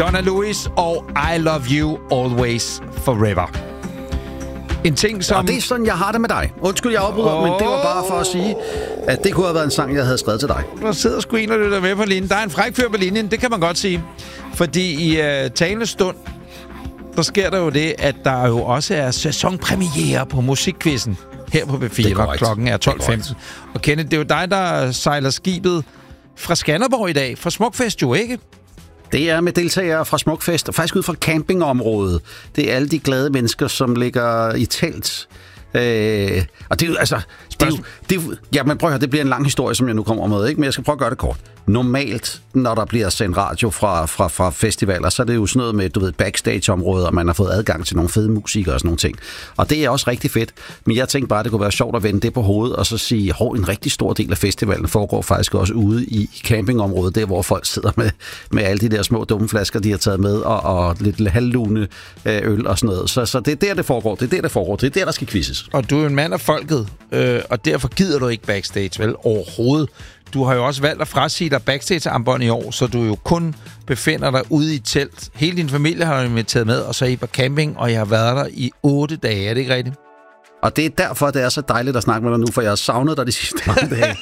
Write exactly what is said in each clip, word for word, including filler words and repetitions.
Donna Lewis og I Love You Always Forever. En ting som... Og det er sådan, jeg har det med dig. Undskyld, jeg afbryder, oh. men det var bare for at sige, at det kunne have været en sang, jeg havde skrevet til dig. Der sidder sgu en og lytter med på linjen. Der er en fræk fyr på linjen, det kan man godt sige. Fordi i uh, talende stund, der sker der jo det, at der jo også er sæsonpremiere på Musikquizzen her på B fire. Klokken er tolv femten. Og Kenneth, det er jo dig, der sejler skibet fra Skanderborg i dag. Fra Smukfest jo, ikke? Det er med deltagere fra Smukfest, og faktisk ud fra campingområdet. Det er alle de glade mennesker, som ligger i telt. Øh, og det er jo, altså... Det er jo, det er, ja, men prøv at høre, det bliver en lang historie, som jeg nu kommer med, ikke? Men jeg skal prøve at gøre det kort. Normalt, når der bliver sendt radio fra, fra, fra festivaler, så er det jo sådan noget med, du ved, backstage-området, og man har fået adgang til nogle fede musikere og sådan nogle ting. Og det er også rigtig fedt. Men jeg tænkte bare, at det kunne være sjovt at vende det på hovedet, og så sige, hov, en rigtig stor del af festivalen foregår faktisk også ude i campingområdet, der hvor folk sidder med, med alle de der små dumme flasker, de har taget med, og, og lidt halvlune øl og sådan noget. Så, så det er der, det foregår. Det er der, det foregår. Det er der, der skal quizzes. Og du er en mand af folket, øh, og derfor gider du ikke backstage, vel? Overhovedet. Du har jo også valgt at frasige dig backstage-armbånd i år, så du jo kun befinder dig ude i et telt. Hele din familie har du inviteret med, og så er I på camping, og jeg har været der i otte dage. Er det ikke rigtigt? Og det er derfor, det er så dejligt at snakke med dig nu, for jeg har savnet dig de sidste mange dage.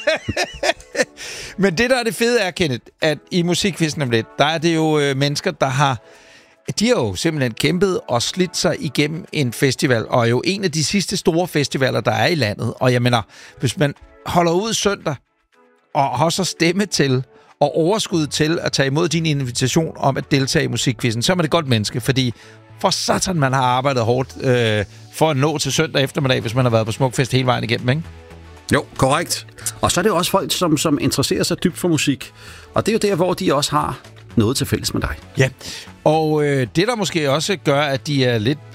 Men det, der er det fede er, Kenneth, at i Musikquizzen om lidt, der er det jo øh, mennesker, der har... De har jo simpelthen kæmpet og slidt sig igennem en festival, og er jo en af de sidste store festivaler, der er i landet. Og jeg mener, hvis man holder ud søndag, og har så stemme til og overskud til at tage imod din invitation om at deltage i Musikquizzen, så er man et godt menneske, fordi for satan, man har arbejdet hårdt øh, for at nå til søndag eftermiddag, hvis man har været på Smukfest hele vejen igennem, ikke? Jo, korrekt. Og så er det jo også folk, som, som interesserer sig dybt for musik. Og det er jo der, hvor de også har noget til fælles med dig. Ja, og øh, det der måske også gør, at de er lidt